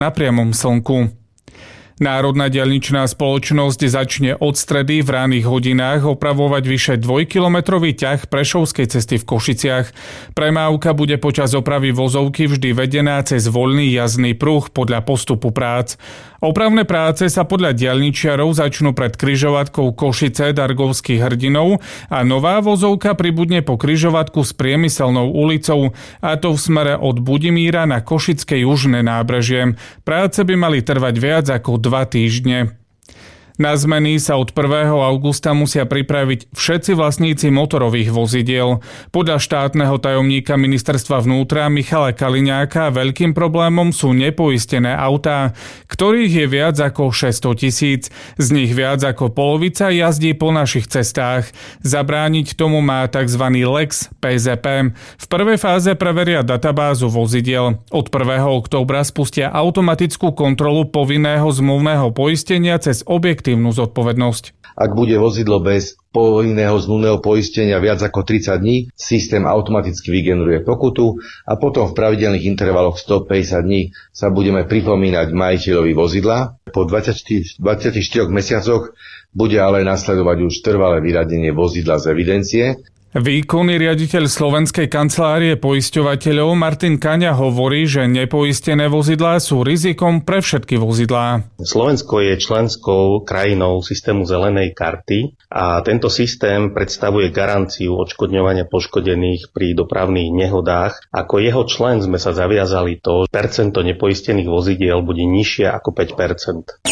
na priamom slnku. Národná diaľničná spoločnosť začne od stredy v ranných hodinách opravovať vyše 2-kilometrový ťah Prešovskej cesty v Košiciach. Premávka bude počas opravy vozovky vždy vedená cez voľný jazdný pruh podľa postupu prác. Opravné práce sa podľa diaľničiarov začnú pred križovatkou Košice Dargovských hrdinov a nová vozovka pribudne po križovatku s Priemyselnou ulicou, a to v smere od Budimíra na Košické južné nábrežie. Práce by mali trvať viac ako 2 týždne. Na zmeny sa od 1. augusta musia pripraviť všetci vlastníci motorových vozidiel. Podľa štátneho tajomníka ministerstva vnútra Michala Kaliňáka veľkým problémom sú nepoistené autá, ktorých je viac ako 600 000. Z nich viac ako polovica jazdí po našich cestách. Zabrániť tomu má tzv. Lex PZP. V prvej fáze preveria databázu vozidiel. Od 1. októbra spustia automatickú kontrolu povinného zmluvného poistenia cez objektívnu zodpovednosť. Ak bude vozidlo bez povinného zmluvného poistenia viac ako 30 dní, systém automaticky vygeneruje pokutu a potom v pravidelných intervaloch 150 dní sa budeme pripomínať majiteľovi vozidla. Po 24 mesiacoch bude ale nasledovať už trvalé vyradenie vozidla z evidencie. Výkonný riaditeľ Slovenskej kancelárie poisťovateľov Martin Kaňa hovorí, že nepoistené vozidlá sú rizikom pre všetky vozidlá. Slovensko je členskou krajinou systému zelenej karty a tento systém predstavuje garanciu odškodňovania poškodených pri dopravných nehodách. Ako jeho člen sme sa zaviazali to, že percento nepoistených vozidiel bude nižšie ako 5%.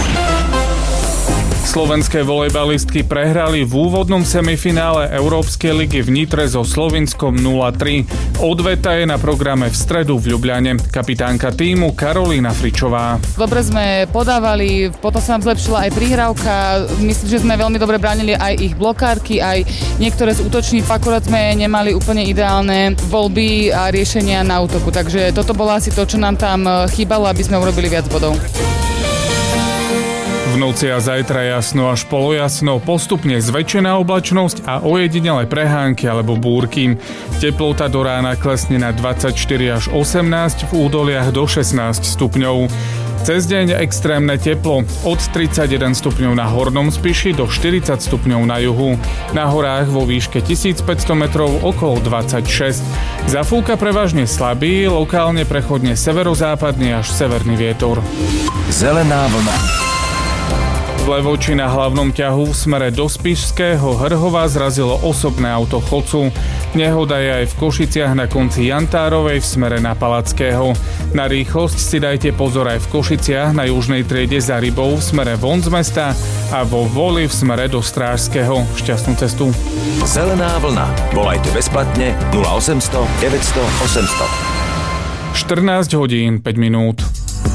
Slovenské volejbalistky prehrali v úvodnom semifinále Európskej ligy v Nitre so Slovinskom 0-3. Odveta je na programe v stredu v Ljubljane. Kapitánka tímu Karolína Fričová. Dobre sme podávali, potom sa nám zlepšila aj prihrávka. Myslím, že sme veľmi dobre bránili aj ich blokárky, aj niektoré z útočníc. Akurát sme nemali úplne ideálne voľby a riešenia na útoku. Takže toto bolo asi to, čo nám tam chýbalo, aby sme urobili viac bodov. V noci a zajtra jasno až polojasno, postupne zväčšená oblačnosť a ojedinele prehánky alebo búrky. Teplota do rána klesne na 24 až 18, v údoliach do 16 stupňov. Cez deň extrémne teplo, od 31 stupňov na Hornom Spiši do 40 stupňov na juhu. Na horách vo výške 1500 metrov okolo 26. Zafúka prevažne slabý, lokálne prechodne severozápadný až severný vietor. Zelená vlna. Vlevo či na hlavnom ťahu v smere do Spišského Hrhova zrazilo osobné auto chodcu. Nehoda je aj v Košiciach na konci Jantárovej v smere na Palackého. Na rýchlosť si dajte pozor aj v Košiciach na južnej triede za Rybou v smere von z mesta a vo Voli v smere do Strážského. Šťastnú cestu. Zelená vlna. Volajte bezplatne 0800 900 800. 14 hodín 5 minút.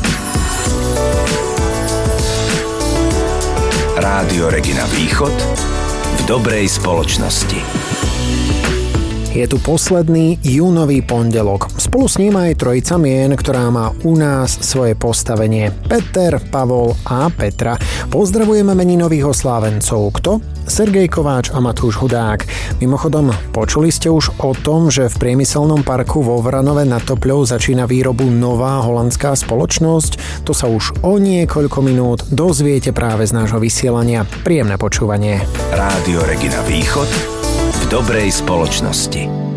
Rádio Regina Východ v dobrej spoločnosti. Je tu posledný júnový pondelok. Spolu s ním aj trojica mien, ktorá má u nás svoje postavenie. Peter, Pavol a Petra. Pozdravujeme meninových oslávencov. Kto? Sergej Kováč a Matúš Hudák. Mimochodom, počuli ste už o tom, že v priemyselnom parku vo Vranove nad Topľou začína výrobu nová holandská spoločnosť? To sa už o niekoľko minút dozviete práve z nášho vysielania. Príjemné počúvanie. Rádio Regina Východ v dobrej spoločnosti.